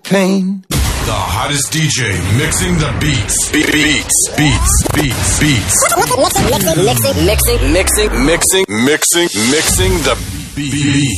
pain. The hottest DJ mixing the beats. Mixing the beats.